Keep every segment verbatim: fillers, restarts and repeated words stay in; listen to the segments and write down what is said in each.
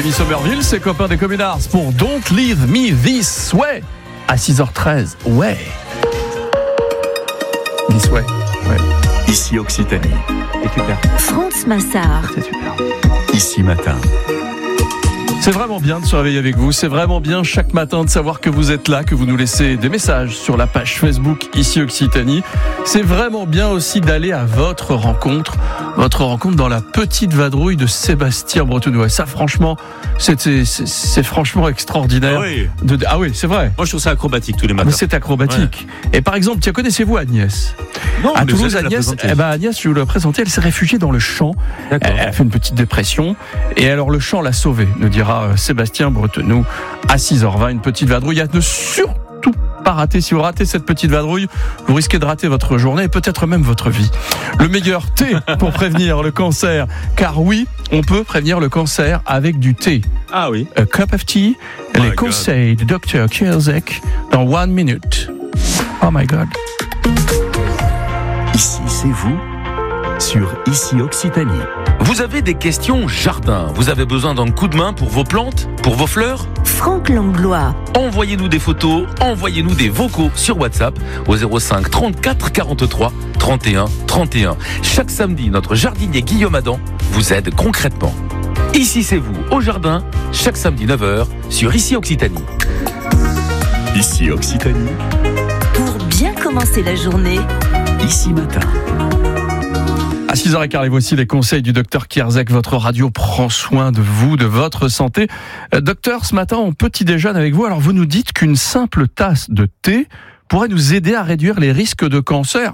Jamie Somerville, ses copains des Communards pour Don't Leave Me This Way à six heures treize. Ouais. This Way. Ouais. Ici Occitanie. C'est super. France Massard. C'est super. Ici Matin. C'est vraiment bien de se réveiller avec vous, c'est vraiment bien chaque matin de savoir que vous êtes là, que vous nous laissez des messages sur la page Facebook Ici Occitanie. C'est vraiment bien aussi d'aller à votre rencontre, votre rencontre dans la petite vadrouille de Sébastien Bretonneux. Et ça franchement, c'est, c'est, c'est, c'est franchement extraordinaire. Ah oui. De, ah oui, c'est vrai. Moi je trouve ça acrobatique tous les matins. Mais c'est acrobatique. Ouais. Et par exemple, tiens, connaissez-vous Agnès ? Non, à mais Toulouse, vous allez la Agnès, présenter. eh ben, Agnès, je vous la présenter, elle s'est réfugiée dans le champ. Elle, elle a fait une petite dépression. Et alors, le champ l'a sauvée, nous dira euh, Sébastien Bretonneux à six heures vingt. Une petite vadrouille. À ne surtout pas rater. Si vous ratez cette petite vadrouille, vous risquez de rater votre journée et peut-être même votre vie. Le meilleur thé pour prévenir le cancer. Car oui, on peut prévenir le cancer avec du thé. Ah oui. A cup of tea. My Les God. conseils du docteur Kierzek dans One Minute. Oh my God. Ici c'est vous sur Ici Occitanie. Vous avez des questions jardin, vous avez besoin d'un coup de main pour vos plantes, pour vos fleurs ? Franck Langlois. Envoyez-nous des photos, envoyez-nous des vocaux sur WhatsApp au zéro cinq trente-quatre quarante-trois trente et un trente et un. Chaque samedi, notre jardinier Guillaume Adam vous aide concrètement. Ici c'est vous, au jardin, chaque samedi neuf heures sur Ici Occitanie. Ici Occitanie. Pour bien commencer la journée. Ici Matin. À six heures quinze, et voici les conseils du docteur Kierzek. Votre radio prend soin de vous, de votre santé. Euh, docteur, ce matin, on petit déjeune avec vous. Alors, vous nous dites qu'une simple tasse de thé pourrait nous aider à réduire les risques de cancer.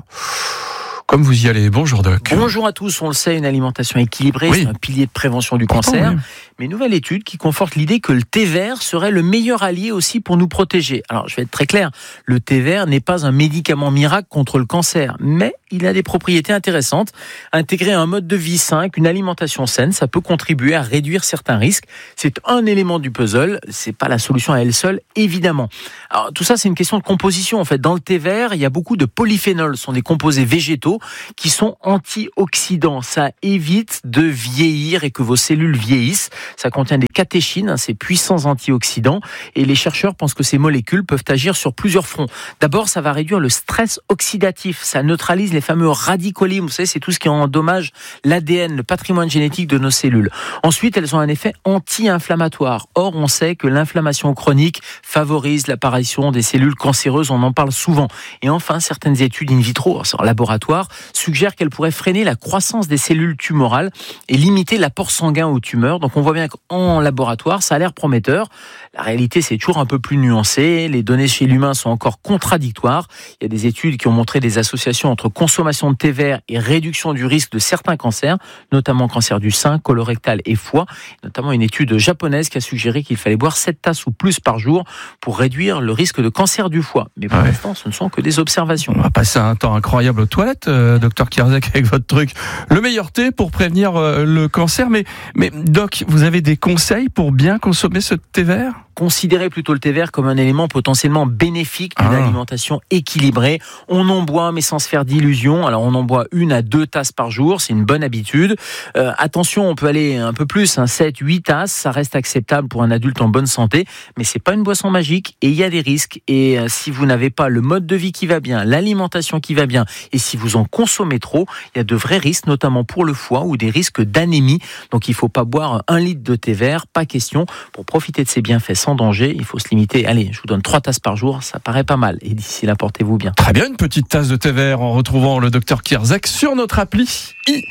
Comme vous y allez. Bonjour, doc. Bonjour à tous, on le sait, une alimentation équilibrée, Oui. c'est un pilier de prévention du Pourtant, cancer. oui. Mais une nouvelle étude qui conforte l'idée que le thé vert serait le meilleur allié aussi pour nous protéger. Alors, je vais être très clair, le thé vert n'est pas un médicament miracle contre le cancer, mais il a des propriétés intéressantes. Intégrer un mode de vie sain, une alimentation saine, ça peut contribuer à réduire certains risques. C'est un élément du puzzle, c'est pas la solution à elle seule, évidemment. Alors, tout ça, c'est une question de composition, en fait. Dans le thé vert, il y a beaucoup de polyphénols, ce sont des composés végétaux qui sont antioxydants. Ça évite de vieillir et que vos cellules vieillissent. Ça contient des catéchines, hein, ces puissants antioxydants, et les chercheurs pensent que ces molécules peuvent agir sur plusieurs fronts. D'abord, ça va réduire le stress oxydatif, ça neutralise les fameux radicaux libres, vous savez, c'est tout ce qui endommage l'A D N, le patrimoine génétique de nos cellules. Ensuite, elles ont un effet anti-inflammatoire. Or, on sait que l'inflammation chronique favorise l'apparition des cellules cancéreuses, on en parle souvent. Et enfin, certaines études in vitro, en laboratoire, suggèrent qu'elles pourraient freiner la croissance des cellules tumorales et limiter l'apport sanguin aux tumeurs. Donc, on voit bien qu'en laboratoire, ça a l'air prometteur. La réalité, c'est toujours un peu plus nuancé. Les données chez l'humain sont encore contradictoires. Il y a des études qui ont montré des associations entre consommation de thé vert et réduction du risque de certains cancers, notamment cancer du sein, colorectal et foie. Notamment une étude japonaise qui a suggéré qu'il fallait boire sept tasses ou plus par jour pour réduire le risque de cancer du foie. Mais pour Ouais. l'instant, ce ne sont que des observations. On va passer un temps incroyable aux toilettes, euh, docteur Kierzek, avec votre truc. Le meilleur thé pour prévenir euh, le cancer. Mais, mais, doc, vous avez des conseils pour bien consommer ce thé vert ? Considérez plutôt le thé vert comme un élément potentiellement bénéfique d'une Ah. alimentation équilibrée. On en boit, mais sans se faire d'illusions. Alors, on en boit une à deux tasses par jour. C'est une bonne habitude. Euh, attention, on peut aller un peu plus, hein, sept, huit tasses. Ça reste acceptable pour un adulte en bonne santé. Mais c'est pas une boisson magique et il y a des risques. Et euh, si vous n'avez pas le mode de vie qui va bien, l'alimentation qui va bien, et si vous en consommez trop, il y a de vrais risques, notamment pour le foie ou des risques d'anémie. Donc, il faut pas boire un litre de thé vert. Pas question. Pour profiter de ses bienfaits sans danger, il faut se limiter. Allez, je vous donne trois tasses par jour, ça paraît pas mal. Et d'ici là, portez-vous bien. Très bien, une petite tasse de thé vert en retrouvant le docteur Kierzek sur notre appli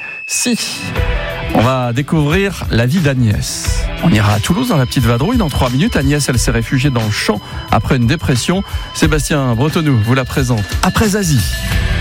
ici. On va découvrir la vie d'Agnès. On ira à Toulouse dans la petite vadrouille dans trois minutes. Agnès, elle s'est réfugiée dans le champ après une dépression. Sébastien Bretonneux vous la présente après Zazie.